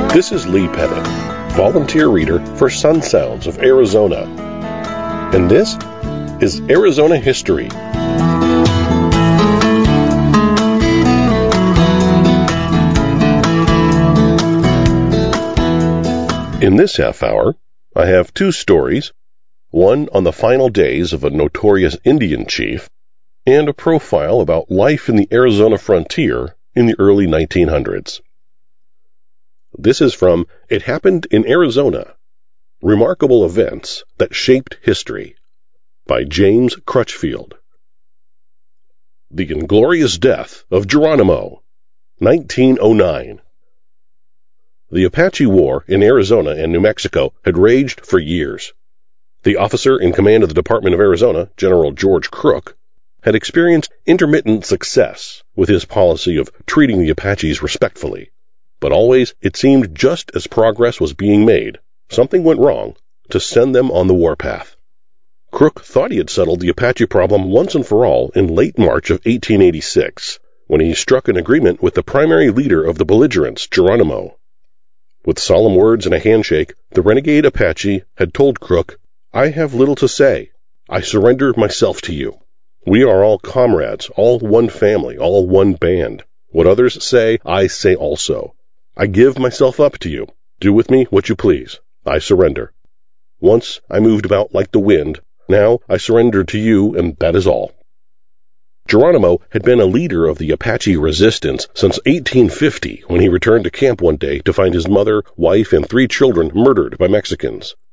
This is Lee Pettit, volunteer reader for Sun Sounds of Arizona. And this is Arizona History. In this half hour, I have two stories, one on the final days of a notorious Indian chief, and a profile about life in the Arizona frontier in the early 1900s. This is from It Happened in Arizona, Remarkable Events That Shaped History, by James Crutchfield. The Inglorious Death of Geronimo, 1909. The Apache War in Arizona and New Mexico had raged for years. The officer in command of the Department of Arizona, General George Crook, had experienced intermittent success with his policy of treating the Apaches respectfully. But always, it seemed just as progress was being made, something went wrong to send them on the warpath. Crook thought he had settled the Apache problem once and for all in late March of 1886, when he struck an agreement with the primary leader of the belligerents, Geronimo. With solemn words and a handshake, the renegade Apache had told Crook, "I have little to say. I surrender myself to you. We are all comrades, all one family, all one band. What others say, I say also. I give myself up to you. Do with me what you please. I surrender. Once I moved about like the wind. Now I surrender to you, and that is all." Geronimo had been a leader of the Apache resistance since 1850, when he returned to camp one day to find his mother, wife, and 3 children murdered by Mexicans.